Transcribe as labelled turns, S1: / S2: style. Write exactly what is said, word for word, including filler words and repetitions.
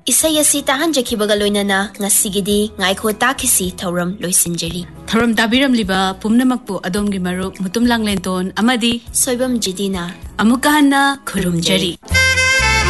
S1: Isay asi tahanjakibaga loinana ngasigidi ngaikho takisi thauram loisinjeri.
S2: Thauram tabiram liba pumnamakpu adomgi marup mutum langlenton amadi
S1: soibam jidina
S2: amukahana khurumjari.